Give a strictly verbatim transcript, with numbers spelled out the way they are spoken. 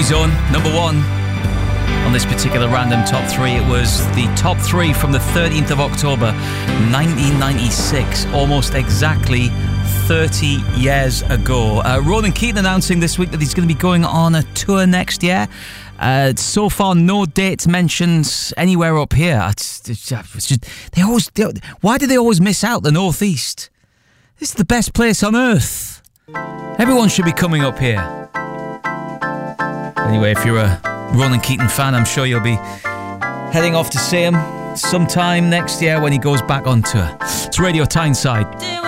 Boyzone, number one on this particular random top three. It was the top three from the thirteenth of October nineteen ninety-six, almost exactly thirty years ago. Uh, Ronan Keating announcing this week that he's going to be going on a tour next year. Uh, so far, no dates mentioned anywhere up here. It's, it's, it's just, they always. They, why do they always miss out the Northeast? This is the best place on earth. Everyone should be coming up here. Anyway, if you're a Ronan Keating fan, I'm sure you'll be heading off to see him sometime next year when he goes back on tour. It's Radio Tyneside.